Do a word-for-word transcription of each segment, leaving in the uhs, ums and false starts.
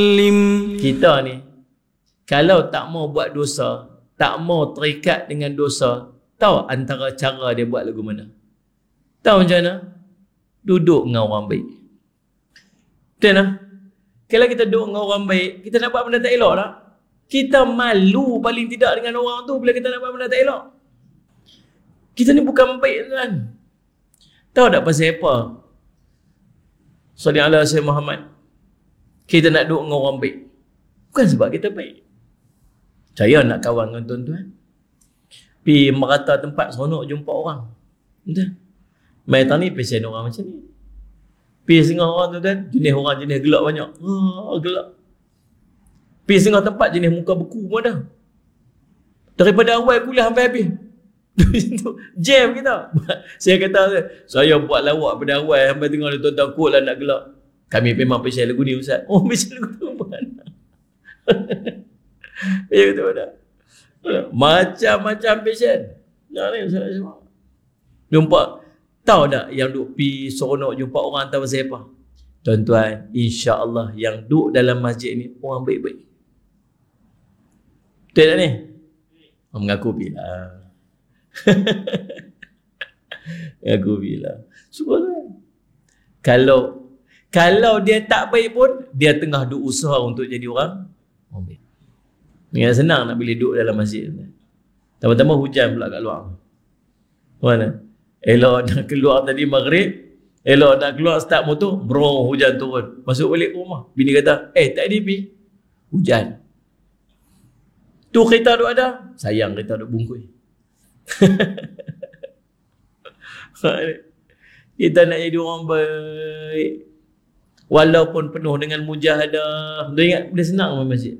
Kita ni kalau tak mau buat dosa, tak mau terikat dengan dosa, tahu antara cara dia buat lagu mana? Tahu macam mana? Duduk dengan orang baik. Betul tak? Kalau kita duduk dengan orang baik, kita nak buat benda tak elok tak? Kita malu paling tidak dengan orang tu bila kita nak buat benda tak elok. Kita ni bukan baik kan? Tahu tak pasal apa? Salli ala Sayyidina Muhammad. Kita nak duduk dengan orang baik. Bukan sebab kita baik. Saya nak kawan dengan tuan-tuan. Pergi merata tempat seronok jumpa orang. Betul? Mai tani pesen orang macam ni. Pergi setengah orang tuan-tuan, jenis orang jenis gelap banyak. Ah, gelap. Pergi setengah tempat jenis muka beku pun ada. Daripada awal kuliah sampai habis. Jam kita. Saya kata, saya buat lawak pada awal sampai tengah tuan-tuan kot lah nak gelap. Kami memang pesen lagu ni Ustaz. Oh, pesen lagu tu mana? Ya kata mana? Macam-macam pesen. Nah, ni Ustaz semua. Jumpa. Tahu tak yang duk pi seronok jumpa orang tahu pasal apa? Tuan-tuan, insya-Allah yang duk dalam masjid ni orang baik-baik. Betul tak ni? Orang mengaku bila. Mengaku bila. Subhanallah. Kalau kalau dia tak baik pun, dia tengah duk usaha untuk jadi orang orang baik. Yang senang nak boleh duduk dalam masjid. Tambah-tambah hujan pula kat luar. Mana? Elok nak keluar tadi maghrib, elok nak keluar start motor, bro hujan turun. Masuk balik rumah. Bini kata, eh tak ada pi. Hujan. Tu kereta duk ada. Sayang kereta duk bungkui. Kita nak jadi orang baik. Walaupun penuh dengan mujahadah. Dia ingat boleh senang main masjid.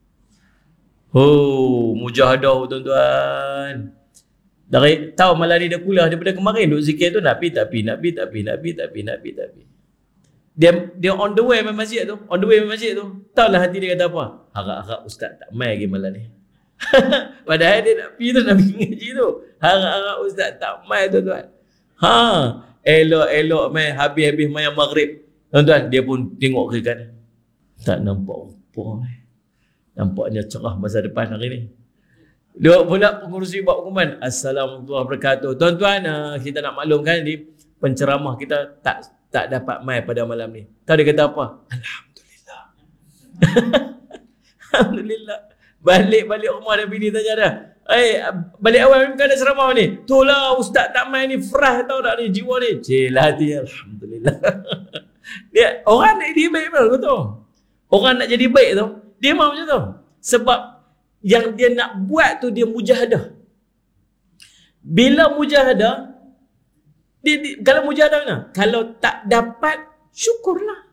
Oh, mujahadah tuan-tuan. Dari tahu malam ni dah kuliah daripada kemarin duk zikir tu nak pi tak pi nak pi tak pi nak pi tak pi nak pi tak pi. Dia dia on the way main masjid tu, on the way main masjid tu. Tahulah hati dia kata apa? Harap-harap ustaz tak mai lagi malam ni. Padahal dia nak pi tu nak pergi ngaji tu. Harap-harap ustaz tak mai tuan-tuan. Ha, elok-elok mai habis-habis main maghrib. Tuan-tuan, dia pun tengok ke kanan. Tak nampak apa. Nampaknya cerah masa depan hari ni. Dia pula pengurusi buat pengumuman. Assalamualaikum warahmatullahi wabarakatuh. Tuan-tuan, uh, kita nak maklumkan ni penceramah kita tak tak dapat mai pada malam ni. Tahu dia kata apa? Alhamdulillah. Alhamdulillah. Balik-balik rumah dan bini tanya dah. Eh, balik awal bukan ada ceramah ni. Itulah ustaz tak mai ni, frah tahu tak ni jiwa ni. Cil hati, alhamdulillah. Dia orang nak jadi baik betul tu. Orang nak jadi baik tu, dia mau macam tu. Sebab yang dia nak buat tu dia mujahadah. Bila mujahadah, dia, dia, kalau mujahadah mana? Kalau tak dapat, syukurlah.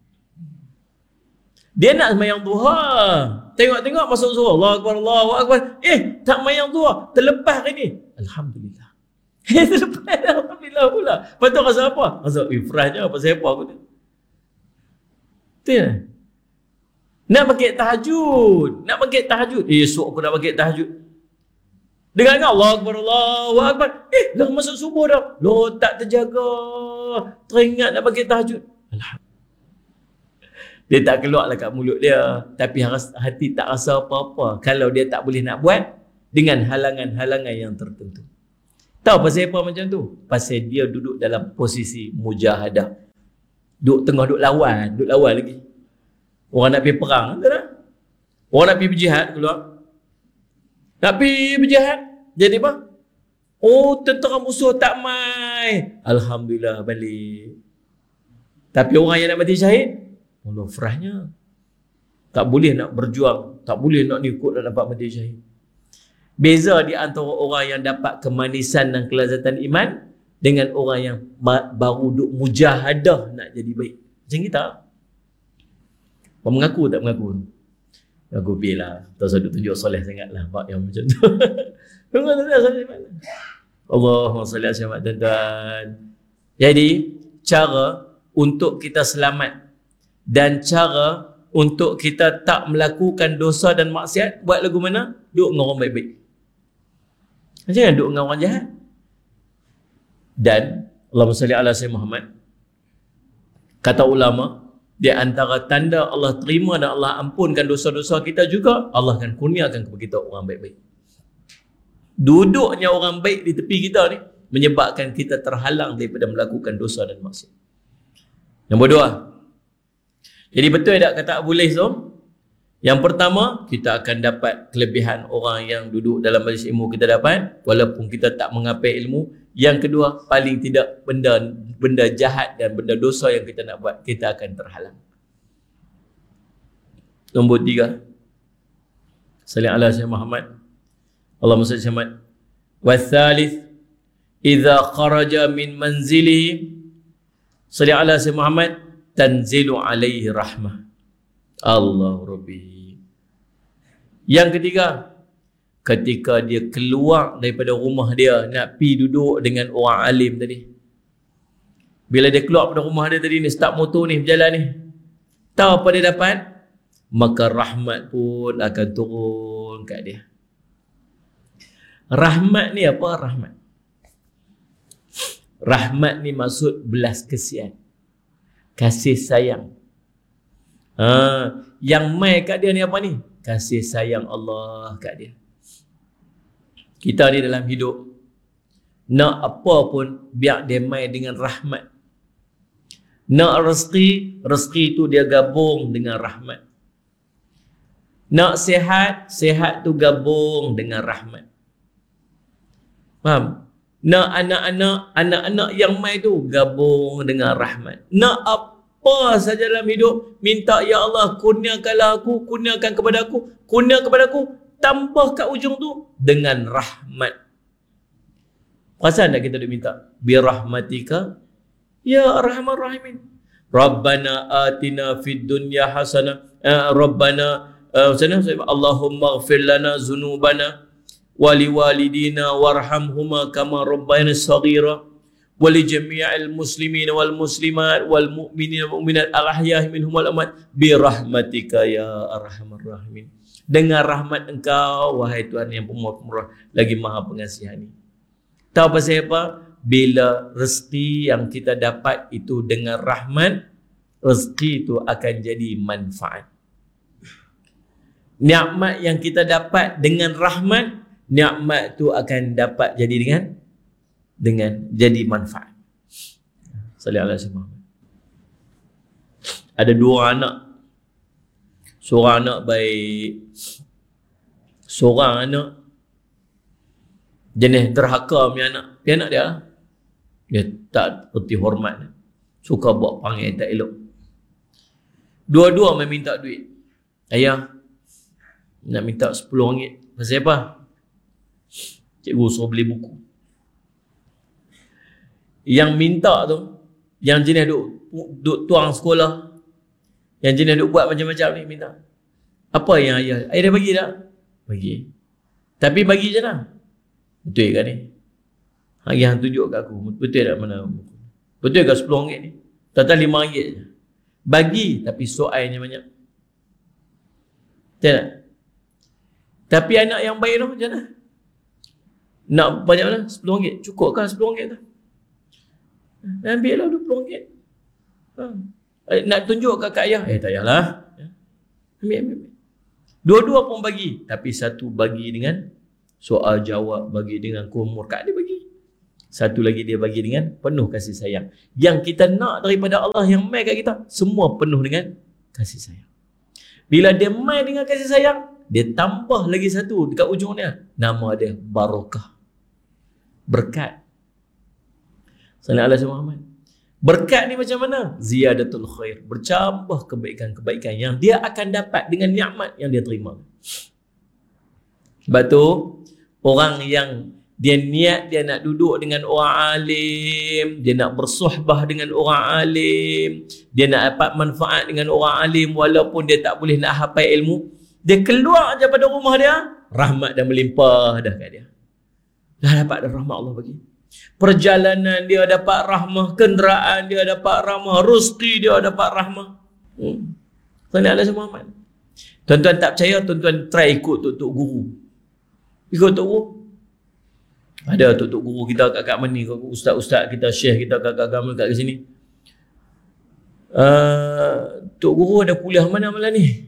Dia nak sembahyang duha. Tengok-tengok masuk surah. Allahu Akbar, Allahu Akbar. Eh, tak sembahyang duha. Terlepas hari ni. Alhamdulillah. Eh, terlepas. Alhamdulillah pula. Lepas tu rasa apa? Rasa, eh, frahnya pasal apa aku tu? Betul. Nak bangkit tahajud. Nak bangkit tahajud. Eh, esok aku nak bangkit tahajud. Dengar kan? Allahu Akbar, Allahu Akbar. Eh, dah masuk subuh dah. Loh, tak terjaga. Teringat nak bangkit tahajud. Alhamdulillah. Dia tak keluarlah kat mulut dia. Tapi hati tak rasa apa-apa. Kalau dia tak boleh nak buat dengan halangan-halangan yang tertentu. Tahu pasal apa macam tu? Pasal dia duduk dalam posisi mujahadah. Duduk tengah duduk lawan. Duduk lawan lagi. Orang nak pergi perang, tak tak? Orang nak pergi berjihad keluar. Nak pergi berjihad, jadi apa? Oh, tentera musuh tak mai. Alhamdulillah balik. Tapi orang yang nak mati syahid, Allah frahnya. Tak boleh nak berjuang, tak boleh nak ikut nak dapat mati syahid. Beza di antara orang yang dapat kemanisan dan kelazatan iman dengan orang yang baru duk mujahadah nak jadi baik. Macam kita. Orang mengaku tak mengaku? Aku bila tak usah tunjuk soleh sangatlah pak yang macam tu. Tunggu tu soleh mana? Allahumma salli ala Muhammad tuan-tuan. Jadi cara untuk kita selamat dan cara untuk kita tak melakukan dosa dan maksiat, buat lagu mana? Duduk dengan orang baik-baik. Jangan duduk dengan orang jahat. Dan Allahumma salli ala Sayyidina Muhammad. Kata ulama, Di antara tanda Allah terima dan Allah ampunkan dosa-dosa kita juga, Allah akan kurniakan kepada kita orang baik-baik. Duduknya orang baik di tepi kita ni menyebabkan kita terhalang daripada melakukan dosa dan maksiat. Nombor dua. Jadi betul tak kata Abu Lays tu? Yang pertama, kita akan dapat kelebihan orang yang duduk dalam majlis ilmu kita dapat, walaupun kita tak mengapai ilmu. Yang kedua, paling tidak benda benda jahat dan benda dosa yang kita nak buat, kita akan terhalang. Nombor tiga. Salli ala Sayyidina Muhammad. Allahumma salli ala Muhammad. Wa thalith, idza kharaja min manzilihi, salli ala Sayyidina Muhammad, tanzilu alaihi rahmah. Allah Rabbi. Yang ketiga, ketika dia keluar daripada rumah dia nak pi duduk dengan orang alim tadi, bila dia keluar daripada rumah dia tadi ni, start motor ni, berjalan ni, tahu apa dia dapat? Maka rahmat pun akan turun kat dia. Rahmat ni apa? Rahmat Rahmat ni maksud belas kasihan, kasih sayang. Ha, yang mai kat dia ni apa ni? Kasih sayang Allah kat dia. Kita ni dalam hidup nak apa pun biar dia mai dengan rahmat. Nak rezeki, rezeki tu dia gabung dengan rahmat. Nak sihat, sihat tu gabung dengan rahmat. Faham? Nak anak-anak, anak-anak yang mai tu gabung dengan rahmat. Nak apa apa saja dalam hidup, minta ya Allah kurniakanlah aku, kurniakan kepada aku, kurnia kepada aku, tambah kat ujung tu dengan rahmat. Perasan tak kita duk minta? Bi rahmatika ya arhamar rahimin. Rabbana atina fid dunya hasanah. Uh, Rabbana uh, Allahumma ighfir lana dzunubana wa liwalidina warhamhuma kama rabbayana shaghira. Walijami'il muslimin wal muslimat wal mu'minin wal mu'minat al-ahya'i minhum wal amwat bi rahmatika ya arhamar rahimin. Dengan rahmat engkau wahai Tuhan yang pemurah lagi maha pengasihani. Tahu pasal apa? Bila rezeki yang kita dapat itu dengan rahmat, rezeki itu akan jadi manfaat. Nikmat yang kita dapat dengan rahmat, nikmat itu akan dapat jadi dengan dengan jadi manfaat. Salli ala Sayyidina Muhammad. Ada dua anak. Seorang anak baik, seorang anak jenis derhaka punya anak. Dia anak dia dia tak erti hormat, suka buat panggil tak elok. Dua-dua main minta duit. Ayah nak minta sepuluh ringgit. Pasal apa? Cikgu suruh beli buku. Yang minta tu, yang jenis duk, duk tuang sekolah, yang jenis duk buat macam-macam ni minta. Apa yang ayah? Ayah dah bagi tak? Bagi. Tapi bagi je lah. Betul kan ni? Ayah tunjuk kat aku. Betul tak mana buku? Betul ke sepuluh ringgit ni? Total lima ringgit je. Bagi, tapi soalnya banyak. Betul tak? Tapi anak yang baik tu macam mana? Nak banyak mana? sepuluh ringgit. Cukup kan sepuluh ringgit tu? Ambil lah dua puluh ringgit. Ha. Nak tunjuk kat kak ayah? Eh tak payahlah. Ambil, ambil, ambil. Dua-dua pun bagi. Tapi satu bagi dengan soal jawab, bagi dengan kumur. Kak dia bagi. Satu lagi dia bagi dengan penuh kasih sayang. Yang kita nak daripada Allah yang mai kat kita, semua penuh dengan kasih sayang. Bila dia mai dengan kasih sayang, dia tambah lagi satu dekat ujung dia. Nama dia barakah. Berkat. Sallallahu alaihi wasallam. Berkat ni macam mana? Ziyadatul khair. Bercambah kebaikan-kebaikan yang dia akan dapat dengan nikmat yang dia terima. Sebab tu, orang yang dia niat dia nak duduk dengan orang alim, dia nak bersuhbah dengan orang alim, dia nak dapat manfaat dengan orang alim walaupun dia tak boleh nak hafal ilmu, dia keluar je pada rumah dia, rahmat dah melimpah dah kat dia. Dah dapat dah rahmat Allah bagi. Perjalanan dia dapat rahmah, kenderaan dia dapat rahmah, rezeki dia dapat rahmah. Hmm. Sallallahu alaihi wasallam. Tuan-tuan tak percaya, tuan-tuan try ikut tok-tok guru. Ikut tok guru. Ada tok-tok guru kita kat kat mana ni, ustaz-ustaz kita, syekh kita kat kat agama kat sini. Uh, Tok Guru ada kuliah mana malam ni?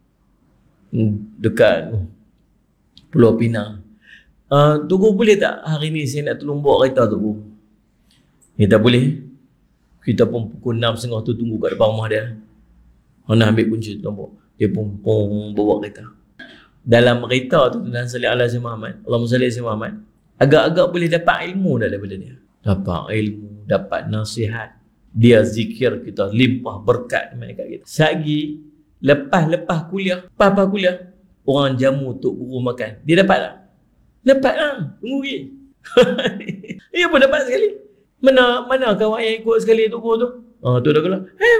Hmm, dekat Pulau Pinang. Uh, Tok Guru boleh tak hari ni saya nak tolong bawa kereta Tok Guru? Ni tak boleh. Kita pun pukul enam tiga puluh tu tunggu kat depan rumah dia. Nak ambil kunci tu bawa. Dia pun, pun bawa kereta. Dalam kereta tu dan salli ala Sayyidina Muhammad, Allahumma salli ala Sayyidina Muhammad, agak-agak boleh dapat ilmu dah daripada dia. Dapat ilmu, dapat nasihat. Dia zikir kita, limpah berkat dekat kita. Sagi lepas-lepas kuliah, lepas-lepas kuliah, orang jamu Tok Guru makan. Dia dapat tak? Dapat lah. Tunggu lagi. Dia pun dapat sekali. Mana mana kawan yang ikut sekali Tok Guru tu? Ah, tu dah keluar.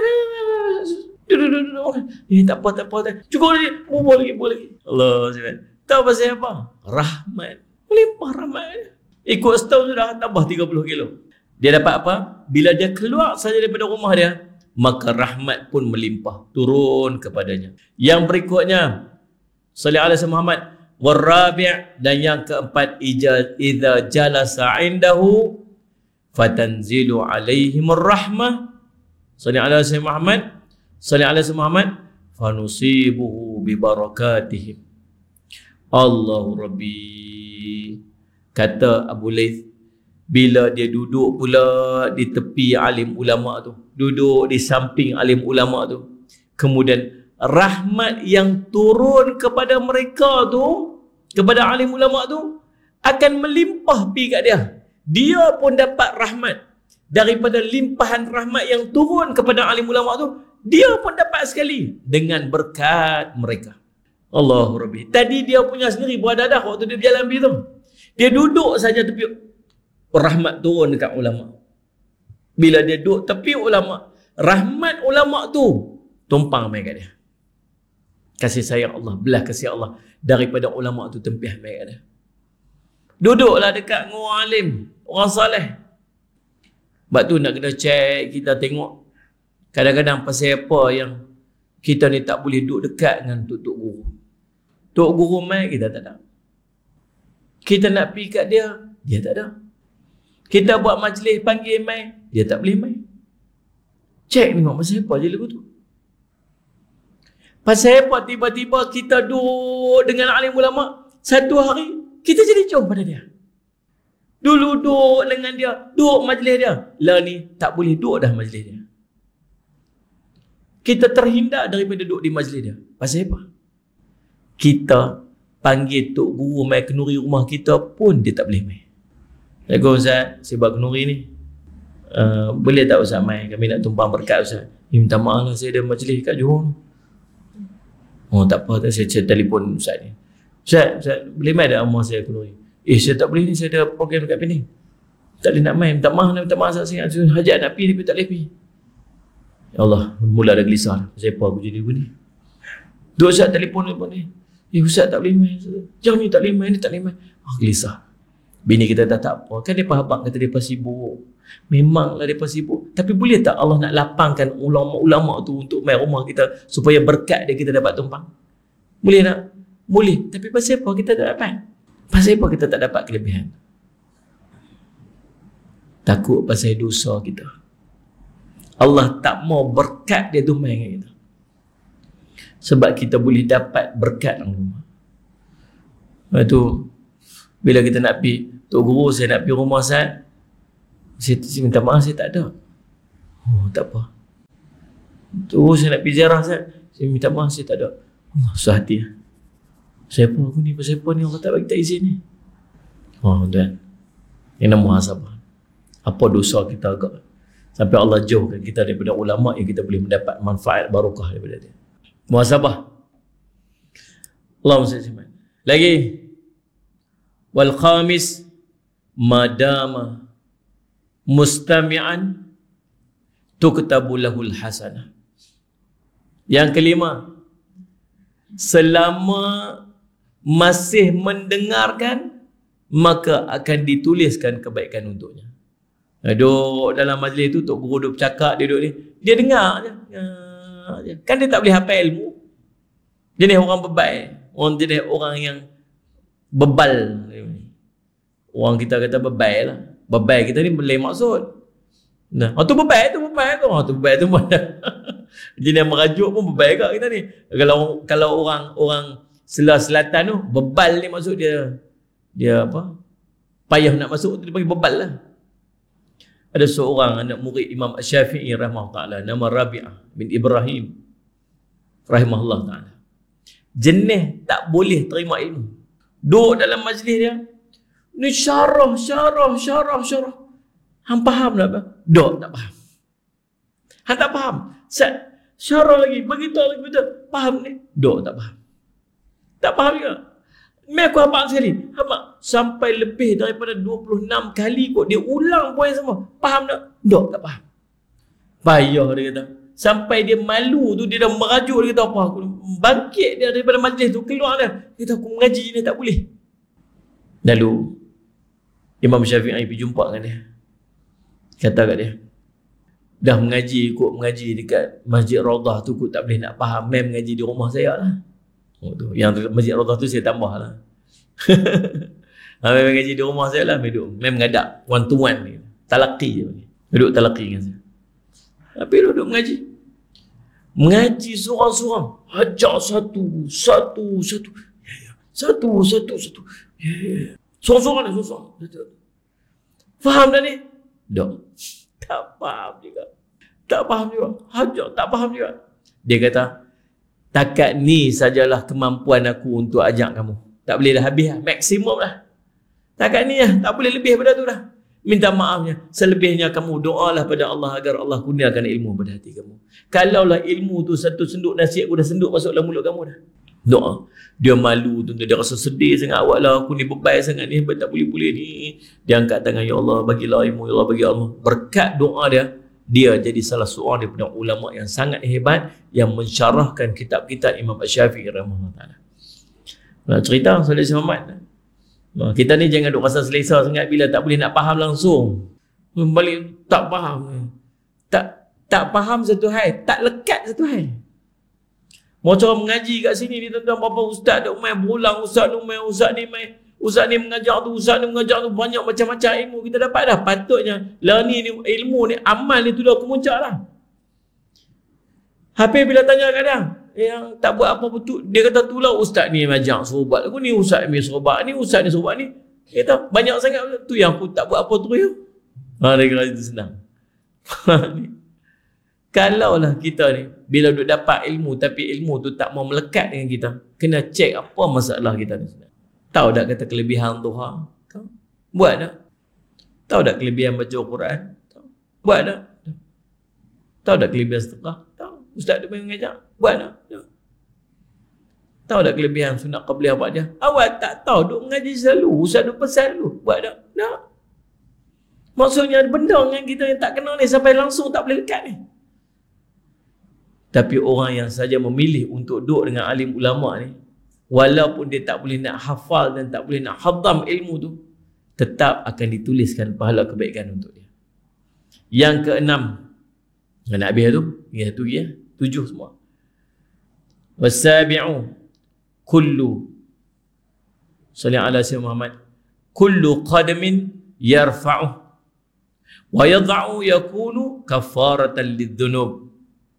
Duduk, duduk, duduk. Eh, tak apa, tak apa. Tak. Cukup lagi. Bubur lagi, bubur lagi. Allah SWT. Tahu pasal apa? Rahmat. Melimpah rahmat. Ikut setahun sudah tambah tiga puluh kilo. Dia dapat apa? Bila dia keluar saja daripada rumah dia, maka rahmat pun melimpah. Turun kepadanya. Yang berikutnya, salli ala Sayyidina Muhammad. Warabi' dan yang keempat, idza jalasa indahu fatanzilu alaihim rahmah. Salli ala Sayyidina Muhammad. Salli ala Sayyidina Muhammad. Fanusibuhu bibarakatihim. Allahu Rabbi. Kata Abu Laith, bila dia duduk pula di tepi alim ulama tu, duduk di samping alim ulama tu, kemudian rahmat yang turun kepada mereka tu, kepada alim ulama tu, akan melimpah pi kat dia. Dia pun dapat rahmat daripada limpahan rahmat yang turun kepada alim ulama tu. Dia pun dapat sekali dengan berkat mereka. Allahu Rabbi. Tadi dia punya sendiri beradadah waktu dia berjalan pergi tu. Dia duduk saja tepi, rahmat turun dekat ulama. Bila dia duduk tepi ulama, rahmat ulama tu tumpang mai kat dia. Kasih sayang Allah, belah kasih Allah daripada ulama tu tempiah mai kat dia. Duduklah dekat dengan orang alim, orang saleh. Sebab tu nak kena check, kita tengok kadang-kadang pasal apa yang kita ni tak boleh duduk dekat dengan Tok Guru. Tok Guru mai, kita tak ada. Kita nak pergi kat dia, dia tak ada. Kita buat majlis panggil mai, dia tak boleh mai. Cek tengok pasal apa je lagu tu. Pasal apa tiba-tiba kita duduk dengan alim ulama, satu hari kita jadi jauh pada dia. Dulu duduk dengan dia, duduk majlis dia. Lah ni tak boleh duduk dah majlis dia. Kita terhindar daripada duduk di majlis dia. Pasal apa? Kita panggil Tok Guru mai kenuri rumah kita pun dia tak boleh mai. Assalamualaikum Ustaz, saya buat kenuri ni. Uh, boleh tak Ustaz mai? Kami nak tumpang berkat Ustaz. Eh, minta maaf lah, saya ada majlis kat Johor. Oh tak apa, tak, saya, saya telefon Ustaz ni. Ustaz, Ustaz, boleh mai tak rumah saya kenuri? Eh, saya tak boleh ni, saya ada program dekat Penang. Tak boleh nak mai, minta maaf nak minta maaf Ustaz, saya hajat nak pergi, tapi tak boleh pergi. Ya Allah, mula dah gelisah. Pasal apa aku jadi begini? Dua Ustaz telefon telefon ni. Eh Ustaz tak boleh main. Jangan ni tak boleh main, ni tak boleh main. Ah, gelisah. Bini kita dah tak apa. Kan dia faham kata dia sibuk. Memanglah dia sibuk. Tapi boleh tak Allah nak lapangkan ulama-ulama tu untuk main rumah kita supaya berkat dia kita dapat tumpang? Boleh tak? Boleh. Tapi pasal apa kita tak dapat? Pasal apa kita tak dapat kelebihan? Takut pasal dosa kita. Allah tak mau berkat dia tu main dengan kita. Sebab kita boleh dapat berkat dalam rumah. Lepas tu, bila kita nak pergi, Tok Guru saya nak pergi rumah Ustaz, saya, saya minta maaf saya tak ada. Oh tak apa. Tok Guru saya nak pergi ziarah Ustaz, saya minta maaf saya tak ada. Allah susah hati. Saya apa aku ni, pasal apa ni Allah tak bagi tak izin ni. Oh tuan, ini muhasabah. Apa dosa kita agak sampai Allah jauhkan kita daripada ulama yang kita boleh mendapat manfaat barakah daripada dia. Muhasabah. Allahumma salli alaihi. Lagi. Wal khamis madama mustami'an tuktabu lahul hasanah. Yang kelima, selama masih mendengarkan maka akan dituliskan kebaikan untuknya. Duduk dalam majlis tu Tok Guru duduk bercakap, dia duduk ni, dia dengar je. Kan dia tak boleh hafal ilmu. Jenis orang bebal, orang jenis orang yang bebal. Orang kita kata bebal lah. Bebal kita ni boleh maksud. Nah, oh tu bebal tu bebal tu. Oh tu bebal tu mana? Jenis merajuk pun bebal kat kita ni. Kalau kalau orang orang sebelah selatan tu, bebal ni maksud dia dia apa? Payah nak masuk tu dia panggil bebal lah. Ada seorang anak murid Imam Syafi'i rahimahullah ta'ala, nama Rabi'ah bin Ibrahim rahimahullah ta'ala. Jenis tak boleh terima ilmu. Duduk dalam majlis dia, ni syarah, syarah, syarah, syarah. Hang faham tak apa? Dok, tak faham. Hang tak faham. Set, syarah lagi, beritahu lagi, beritahu. Faham ni? Dok, tak faham. Tak faham juga. Mesti aku hafal sekali. Hafal. Sampai lebih daripada dua puluh enam kali kot. Dia ulang poin sama. Faham tak? Dok, tak faham. Payah dia kata. Sampai dia malu tu, dia dah merajuk, dia kata apa? Aku bangkit dia daripada majlis tu, keluar dia. Dia kata aku mengaji ni tak boleh. Lalu Imam Syafi'i pergi jumpa dengan dia. Kata kat dia, dah mengaji, ikut mengaji dekat Masjid Raudah tu, aku tak boleh nak faham. Mem mengaji di rumah saya lah. Oh, tu. Yang Masjid Raudah tu saya tambah lah. Mem mengaji di rumah saya lah. Mem mengadak one to one ni. Talaqi je. Duduk talaqi dengan saya. Tapi duduk mengaji. Mengaji seorang-seorang. Hajar satu, satu, satu. Satu, satu, satu. Seorang-seorang ni, seorang-seorang. Faham dah ni? Tak. Tak faham juga. Tak faham juga. Hajar, tak faham juga. Dia kata, takat ni sajalah kemampuan aku untuk ajak kamu. Tak boleh dah habis lah. Maksimum lah. Takat ni lah. Tak boleh lebih pada tu dah. Minta maafnya. Selebihnya kamu doalah pada Allah agar Allah kurniakan ilmu pada hati kamu. Kalaulah ilmu tu satu senduk nasi aku dah senduk masuk dalam mulut kamu dah. Doa. Dia malu tu, dia rasa sedih sangat. Awak lah, aku ni beban sangat ni, tak boleh-boleh ni. Dia angkat tangan, ya Allah bagilah ilmu, ya Allah bagi Allah. Berkat doa dia, dia jadi salah seorang daripada ulama yang sangat hebat yang mensyarahkan kitab-kitab Imam Syafi'i rahimahullah ta'ala. Nak cerita Salih Muhammad. Kita ni jangan duk rasa selesa sangat bila tak boleh nak faham langsung. Balik tak faham. Tak tak faham satu hal, tak lekat satu hal. Macam mengaji kat sini ni tuan-tuan, berapa ustaz duk main berulang, ustaz duk main, ustaz ni main, ustaz ni mengajar tu, ustaz ni mengajar tu, banyak macam-macam ilmu kita dapat dah. Patutnya lah ni, ni ilmu ni, amal ni tu dah kemuncak lah. Habis bila tanya kadang, yang tak buat apa betul, dia kata tu lah ustaz ni mengajar suruh buat. Aku ni ustaz ni suruh buat, ni ustaz ni suruh buat ni. Dia kata banyak sangat tu yang aku tak buat apa tu ya. Ha, dia kata itu senang. Kalaulah kita ni bila duk dapat ilmu tapi ilmu tu tak mau melekat dengan kita, kena cek apa masalah kita ni. Tahu tak kata kelebihan duha? Tahu? Buat tak? Tahu tak kelebihan baca Al-Quran? Tahu? Buat tak? Tahu tak kelebihan sedekah? Tahu. Ustaz tu mengajar. Buat tak? Tahu. Tahu tak kelebihan sunat qabliyah apa dia? Awak tak tahu, duk mengaji selalu. Ustaz tu pesan dulu. Buat tak? Tak. Maksudnya benda dengan kita yang tak kenal ni sampai langsung tak boleh lekat ni. Tapi orang yang saja memilih untuk duduk dengan alim ulama ni, walaupun dia tak boleh nak hafal dan tak boleh nak hadam ilmu tu, tetap akan dituliskan pahala kebaikan untuk dia. Yang keenam, nak habis tu, ya tu ya, tujuh semua. Wasabi'u kullu salli ala sayyidina Muhammad kullu qadamin yarfa'u wa yadha'u yakunu kafaratan lidh-dhunub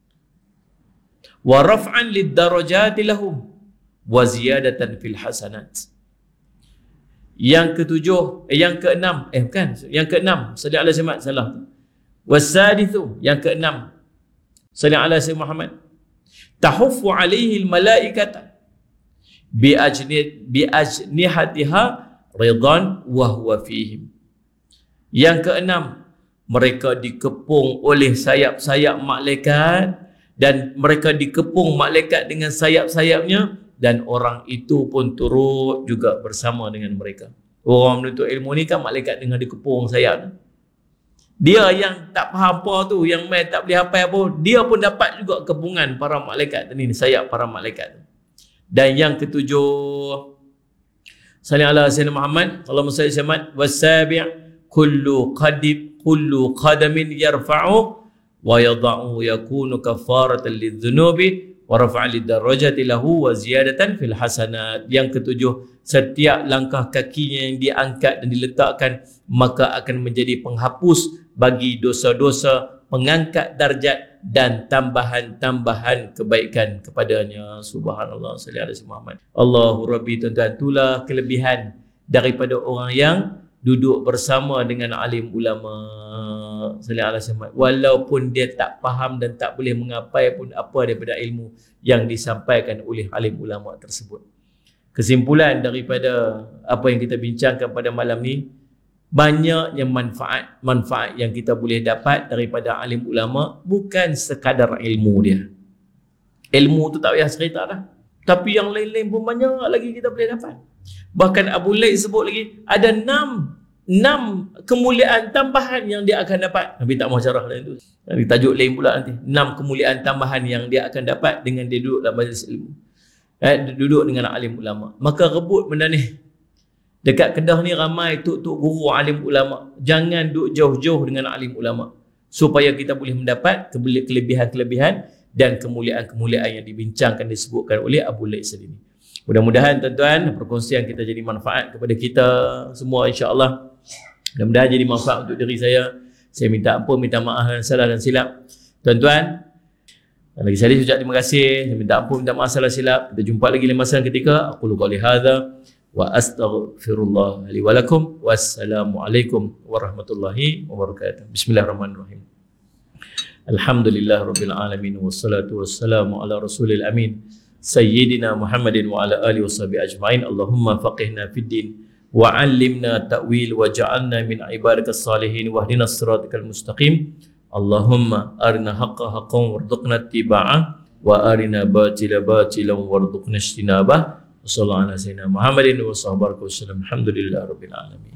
wa raf'an lid-darajati lahum wa ziyadatan fil hasanat. Yang ketujuh, eh, yang keenam, eh bukan, yang keenam, salli ala sayyidina salah. Wasadithu, yang keenam, salli ala sayyidina Muhammad, tahuffu alaihi al-malaikata bi ajni bi ajnihatiha ridan wa huwa fihim. Yang keenam, mereka dikepung oleh sayap-sayap malaikat dan mereka dikepung malaikat dengan sayap-sayapnya dan orang itu pun turut juga bersama dengan mereka. Orang menuntut ilmu ni kan malaikat dengan dikepung sayap. Dia yang tak faham apa tu, yang main tak boleh hafal apa, dia pun dapat juga kepungan para malaikat ni, sayap para malaikat. Dan yang ketujuh, salli ala sayyidina Muhammad, Allahumma salli Muhammad, wasabi' kullu qadib kullu qadamin yarfa'u wa yadha'u yakunu kafaratan lidh-dhunubi wa raf'an lid-darajati lahu wa ziyadatan fil hasanat. Yang ketujuh, setiap langkah kakinya yang diangkat dan diletakkan maka akan menjadi penghapus bagi dosa-dosa, pengangkat darjat dan tambahan-tambahan kebaikan kepadanya. Subhanallah, salli ala Muhammad. Allahu Rabbi, tuan-tuan, itulah kelebihan daripada orang yang duduk bersama dengan alim ulama. Salli ala Muhammad. Walaupun dia tak faham dan tak boleh mengapai pun apa daripada ilmu yang disampaikan oleh alim ulama tersebut. Kesimpulan daripada apa yang kita bincangkan pada malam ni, banyaknya manfaat-manfaat yang kita boleh dapat daripada alim ulama, bukan sekadar ilmu dia. Ilmu tu tak payah cerita dah. Tapi yang lain-lain pun banyak lagi kita boleh dapat. Bahkan Abu Laid sebut lagi, ada enam, enam kemuliaan tambahan yang dia akan dapat. Nabi tak mau syarah lain tu. Nanti tajuk lain pula nanti. Enam kemuliaan tambahan yang dia akan dapat dengan dia duduk dalam majlis ilmu. Eh, duduk dengan alim ulama. Maka rebut benda ni. Dekat Kedah ni ramai tuk-tuk guru alim ulama. Jangan duduk jauh-jauh dengan alim ulama, supaya kita boleh mendapat kelebihan-kelebihan dan kemuliaan-kemuliaan yang dibincangkan, disebutkan oleh Abu Laid sendiri. Mudah-mudahan tuan-tuan, perkongsian kita jadi manfaat kepada kita semua, insya-Allah. Mudah-mudahan jadi manfaat untuk diri saya. Saya minta ampun, minta maaf dan salah dan silap. Tuan-tuan, lagi sekali ucap terima kasih. Saya minta ampun, minta maaf salah silap. Kita jumpa lagi lain masa dan ketika. Aku lupa oleh hadza wa astaghfirullah li wa lakum. Wassalamualaikum warahmatullahi wabarakatuh. Bismillahirrahmanirrahim. Alhamdulillah rabbil alamin, wassalatu wassalamu ala rasulil amin, sayyidina Muhammadin wa ala alihi washabihi ajmain. Allahumma faqihna fid din wa 'allimna ta'wil wa ja'alna min ibadikas salihin wahdina siratal mustaqim. Allahumma arina haqqa haqqan warzuqna ittiba'ah wa arina batila batilan warzuqna ijtinabah. Wassallallahu ala sayyidina Muhammadin wa sahbihi wasallam. Alhamdulillah rabbil alamin.